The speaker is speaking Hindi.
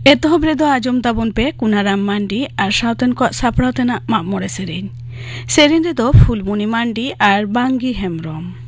एतहब रेदो आजम ताबन पे कुनाराम मांडी और सावतन को सापड़ाव तेना माग मोड़े सेरेन रेदो फुलमुनी मांडी और बांगी हेम्ब्रम।